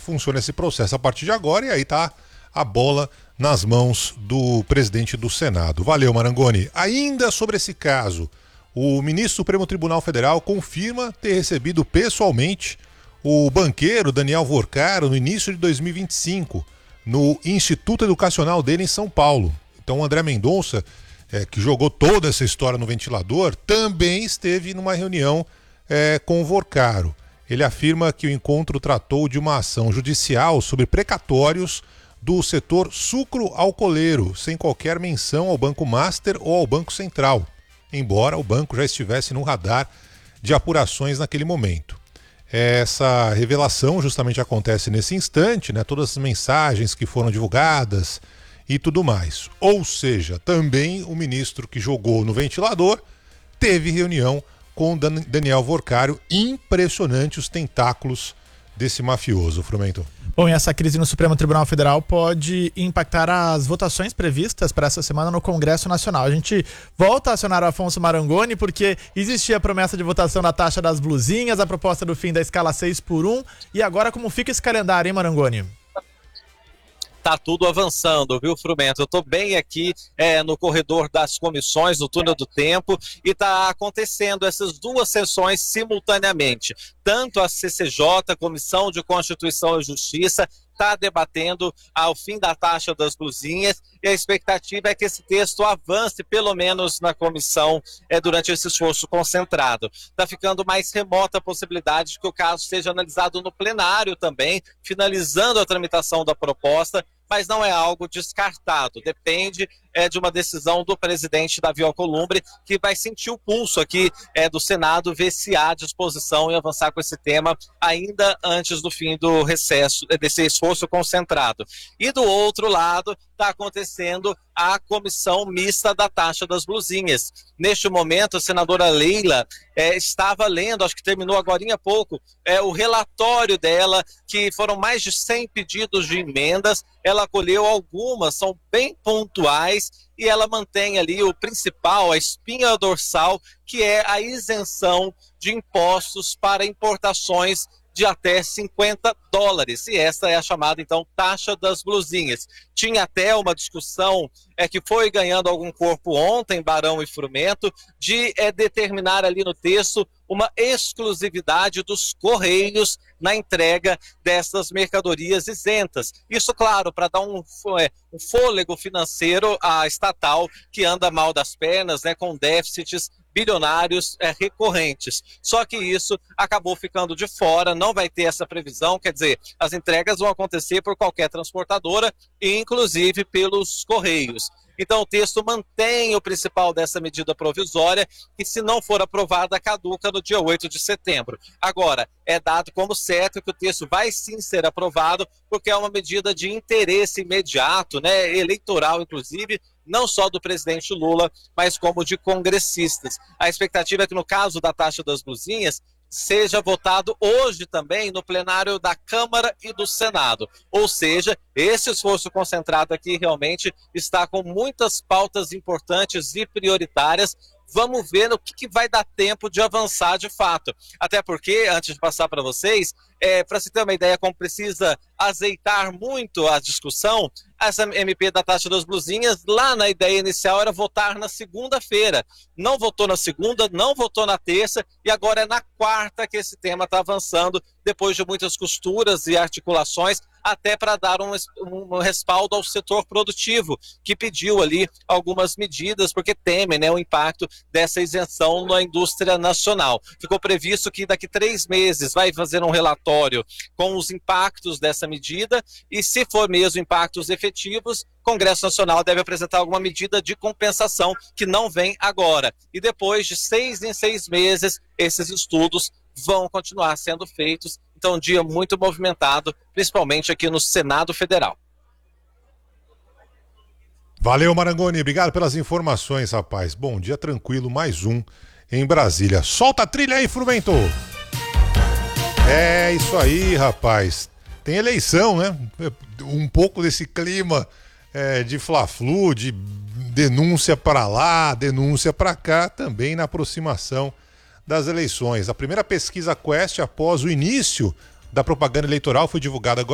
funciona esse processo a partir de agora, e aí tá a bola nas mãos do presidente do Senado. Valeu, Marangoni. Ainda sobre esse caso, o ministro do Supremo Tribunal Federal confirma ter recebido pessoalmente o banqueiro Daniel Vorcaro no início de 2025, no Instituto Educacional dele em São Paulo. Então o André Mendonça, que jogou toda essa história no ventilador, também esteve numa reunião com o Vorcaro. Ele afirma que o encontro tratou de uma ação judicial sobre precatórios do setor sucro-alcooleiro, sem qualquer menção ao Banco Master ou ao Banco Central, embora o banco já estivesse no radar de apurações naquele momento. Essa revelação justamente acontece nesse instante, né? Todas as mensagens que foram divulgadas e tudo mais. Ou seja, também o ministro que jogou no ventilador teve reunião com Daniel Vorcaro. Impressionante os tentáculos desse mafioso, Frumento. Bom, e essa crise no Supremo Tribunal Federal pode impactar as votações previstas para essa semana no Congresso Nacional. A gente volta a acionar o Afonso Marangoni porque existia a promessa de votação da taxa das blusinhas, a proposta do fim da escala 6x1. E agora como fica esse calendário, hein, Marangoni? Tá tudo avançando, viu, Frumento? Eu tô bem aqui no corredor das comissões, no túnel do tempo, e tá acontecendo essas duas sessões simultaneamente. Tanto a CCJ, Comissão de Constituição e Justiça, está debatendo ao fim da taxa das blusinhas, e a expectativa é que esse texto avance pelo menos na comissão durante esse esforço concentrado. Está ficando mais remota a possibilidade de que o caso seja analisado no plenário também, finalizando a tramitação da proposta, mas não é algo descartado, depende de uma decisão do presidente Davi Alcolumbre, que vai sentir o pulso aqui do Senado, ver se há disposição em avançar com esse tema ainda antes do fim do recesso, desse esforço concentrado. E do outro lado está acontecendo a comissão mista da taxa das blusinhas. Neste momento, a senadora Leila estava lendo, acho que terminou agora há pouco, o relatório dela, que foram mais de 100 pedidos de emendas. Ela acolheu algumas, são bem pontuais, e ela mantém ali o principal, a espinha dorsal, que é a isenção de impostos para importações de até $50. E essa é a chamada, então, taxa das blusinhas. Tinha até uma discussão que foi ganhando algum corpo ontem, Barão e Frumento, de determinar ali no texto uma exclusividade dos Correios na entrega dessas mercadorias isentas. Isso, claro, para dar um fôlego financeiro à estatal que anda mal das pernas, né, com déficits bilionários recorrentes. Só que isso acabou ficando de fora, não vai ter essa previsão, quer dizer, as entregas vão acontecer por qualquer transportadora, inclusive pelos Correios. Então o texto mantém o principal dessa medida provisória, que se não for aprovada, caduca no dia 8 de setembro. Agora, é dado como certo que o texto vai sim ser aprovado, porque é uma medida de interesse imediato, né, eleitoral inclusive, não só do presidente Lula, mas como de congressistas. A expectativa é que no caso da taxa das blusinhas, seja votado hoje também no plenário da Câmara e do Senado. Ou seja, esse esforço concentrado aqui realmente está com muitas pautas importantes e prioritárias. Vamos ver no que vai dar tempo de avançar de fato. Até porque, antes de passar para vocês, para se ter uma ideia como precisa azeitar muito a discussão, essa MP da taxa das blusinhas, lá na ideia inicial era votar na segunda-feira. Não votou na segunda, não votou na terça, e agora é na quarta que esse tema está avançando, depois de muitas costuras e articulações, até para dar um respaldo ao setor produtivo, que pediu ali algumas medidas, porque teme, né, o impacto dessa isenção na indústria nacional. Ficou previsto que daqui 3 meses vai fazer um relatório com os impactos dessa medida, e se for mesmo impactos efetivos, o Congresso Nacional deve apresentar alguma medida de compensação que não vem agora. E depois de 6 em 6 meses, esses estudos vão continuar sendo feitos. Então, um dia muito movimentado, principalmente aqui no Senado Federal. Valeu, Marangoni. Obrigado pelas informações, rapaz. Bom dia tranquilo, mais um em Brasília. Solta a trilha aí, Frumento. É isso aí, rapaz. Tem eleição, né? Um pouco desse clima de fla-flu, de denúncia para lá, denúncia para cá, também na aproximação das eleições. A primeira pesquisa Quest após o início da propaganda eleitoral foi divulgada agora